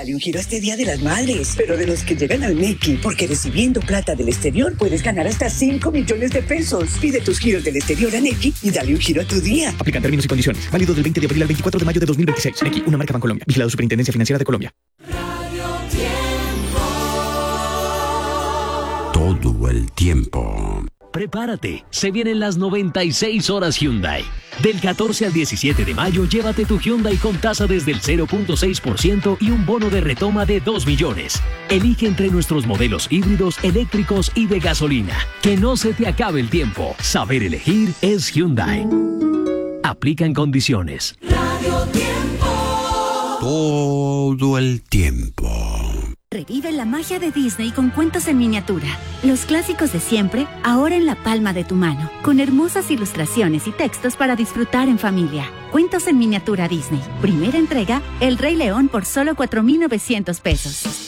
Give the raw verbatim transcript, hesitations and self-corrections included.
Dale un giro a este Día de las Madres, pero de los que llegan al Nequi, porque recibiendo plata del exterior puedes ganar hasta cinco millones de pesos. Pide tus giros del exterior a Nequi y dale un giro a tu día. Aplican términos y condiciones. Válido del veinte de abril al veinticuatro de mayo de dos mil veintiséis. Nequi, una marca Bancolombia. Vigilado Superintendencia Financiera de Colombia. Todo el tiempo. Prepárate, se vienen las noventa y seis horas Hyundai. Del catorce al diecisiete de mayo, llévate tu Hyundai con tasa desde el cero punto seis por ciento y un bono de retoma de dos millones. Elige entre nuestros modelos híbridos, eléctricos y de gasolina. Que no se te acabe el tiempo. Saber elegir es Hyundai. Aplican condiciones. Radio Tiempo. Todo el tiempo. Revive la magia de Disney con cuentos en miniatura. Los clásicos de siempre, ahora en la palma de tu mano. Con hermosas ilustraciones y textos para disfrutar en familia. Cuentos en miniatura Disney. Primera entrega, El Rey León por solo cuatro mil novecientos pesos.